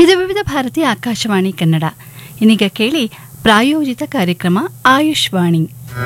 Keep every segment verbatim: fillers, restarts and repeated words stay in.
ಇದು ವಿವಿಧ ಭಾರತಿ ಆಕಾಶವಾಣಿ ಕನ್ನಡ. ಇನ್ನೀಗ ಕೇಳಿ ಪ್ರಾಯೋಜಿತ ಕಾರ್ಯಕ್ರಮ ಆಯುಷ್ವಾಣಿ.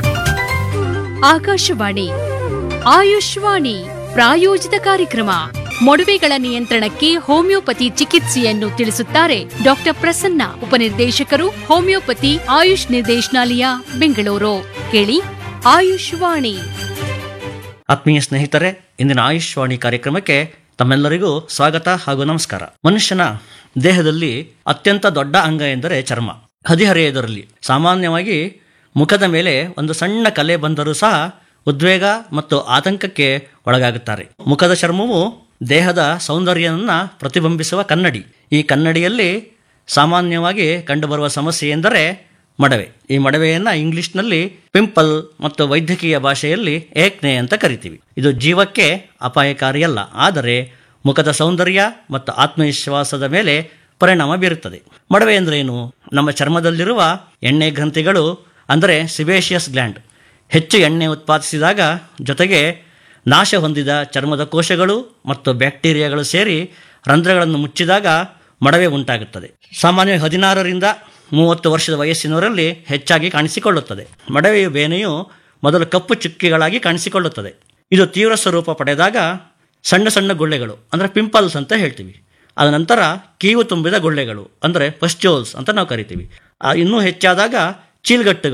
ಆಕಾಶವಾಣಿ ಆಯುಷ್ವಾಣಿ ಪ್ರಾಯೋಜಿತ ಕಾರ್ಯಕ್ರಮ. ಮೊಡವೆಗಳ ನಿಯಂತ್ರಣಕ್ಕೆ ಹೋಮಿಯೋಪತಿ ಚಿಕಿತ್ಸೆಯನ್ನು ತಿಳಿಸುತ್ತಾರೆ ಡಾಕ್ಟರ್ ಪ್ರಸನ್ನ, ಉಪನಿರ್ದೇಶಕರು, ಹೋಮಿಯೋಪತಿ ಆಯುಷ್ ನಿರ್ದೇಶನಾಲಯ, ಬೆಂಗಳೂರು. ಕೇಳಿ ಆಯುಷ್ವಾಣಿ. ಆತ್ಮೀಯ ಸ್ನೇಹಿತರೆ, ಇಂದಿನ ಆಯುಷ್ವಾಣಿ ಕಾರ್ಯಕ್ರಮಕ್ಕೆ ತಮ್ಮೆಲ್ಲರಿಗೂ ಸ್ವಾಗತ ಹಾಗೂ ನಮಸ್ಕಾರ. ಮನುಷ್ಯನ ದೇಹದಲ್ಲಿ ಅತ್ಯಂತ ದೊಡ್ಡ ಅಂಗ ಎಂದರೆ ಚರ್ಮ. ಹದಿಹರೆಯದರಲ್ಲಿ ಸಾಮಾನ್ಯವಾಗಿ ಮುಖದ ಮೇಲೆ ಒಂದು ಸಣ್ಣ ಕಲೆ ಬಂದರೂ ಸಹ ಉದ್ವೇಗ ಮತ್ತು ಆತಂಕಕ್ಕೆ ಒಳಗಾಗುತ್ತಾರೆ. ಮುಖದ ಚರ್ಮವು ದೇಹದ ಸೌಂದರ್ಯವನ್ನು ಪ್ರತಿಬಿಂಬಿಸುವ ಕನ್ನಡಿ. ಈ ಕನ್ನಡಿಯಲ್ಲಿ ಸಾಮಾನ್ಯವಾಗಿ ಕಂಡುಬರುವ ಸಮಸ್ಯೆ ಎಂದರೆ ಮಡವೆ. ಈ ಮಡವೆಯನ್ನು ಇಂಗ್ಲಿಷ್ನಲ್ಲಿ ಪಿಂಪಲ್ ಮತ್ತು ವೈದ್ಯಕೀಯ ಭಾಷೆಯಲ್ಲಿ ಏಕ್ನೆ ಅಂತ ಕರಿತೀವಿ. ಇದು ಜೀವಕ್ಕೆ ಅಪಾಯಕಾರಿಯಲ್ಲ, ಆದರೆ ಮುಖದ ಸೌಂದರ್ಯ ಮತ್ತು ಆತ್ಮವಿಶ್ವಾಸದ ಮೇಲೆ ಪರಿಣಾಮ ಬೀರುತ್ತದೆ. ಮಡವೆ ಎಂದರೇನು? ನಮ್ಮ ಚರ್ಮದಲ್ಲಿರುವ ಎಣ್ಣೆ ಗ್ರಂಥಿಗಳು ಅಂದರೆ ಸಿಬೇಷಿಯಸ್ ಗ್ಲ್ಯಾಂಡ್ ಹೆಚ್ಚು ಎಣ್ಣೆ ಉತ್ಪಾದಿಸಿದಾಗ, ಜೊತೆಗೆ ನಾಶ ಹೊಂದಿದ ಚರ್ಮದ ಕೋಶಗಳು ಮತ್ತು ಬ್ಯಾಕ್ಟೀರಿಯಾಗಳು ಸೇರಿ ರಂಧ್ರಗಳನ್ನು ಮುಚ್ಚಿದಾಗ ಮಡವೆ ಉಂಟಾಗುತ್ತದೆ. ಸಾಮಾನ್ಯವಾಗಿ ಹದಿನಾರರಿಂದ ಮೂವತ್ತು ವರ್ಷದ ವಯಸ್ಸಿನವರಲ್ಲಿ ಹೆಚ್ಚಾಗಿ ಕಾಣಿಸಿಕೊಳ್ಳುತ್ತದೆ. ಮಡವೆಯ ಬೇನೆಯು ಮೊದಲು ಕಪ್ಪು ಚುಕ್ಕಿಗಳಾಗಿ ಕಾಣಿಸಿಕೊಳ್ಳುತ್ತದೆ. ಇದು ತೀವ್ರ ಸ್ವರೂಪ ಪಡೆದಾಗ ಸಣ್ಣ ಸಣ್ಣ ಗುಳ್ಳೆಗಳು ಅಂದರೆ ಪಿಂಪಲ್ಸ್ ಅಂತ ಹೇಳ್ತೀವಿ. ಅದ ನಂತರ ಕೀವು ತುಂಬಿದ ಗುಳ್ಳೆಗಳು ಅಂದರೆ ಪಸ್ಟ್ಯೂಲ್ಸ್ ಅಂತ ನಾವು ಕರಿತೀವಿ. ಇನ್ನೂ ಹೆಚ್ಚಾದಾಗ ಚೀಲ್ಗಟ್ಟುಗಳು